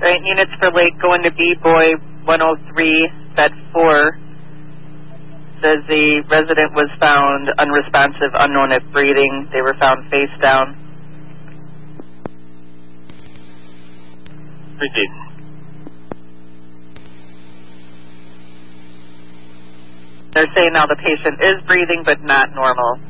Right, units for Lake going to B-Boy 103, bed 4. Says the resident was found unresponsive, unknown if breathing. They were found face down. Proceed. They're saying now the patient is breathing but not normal.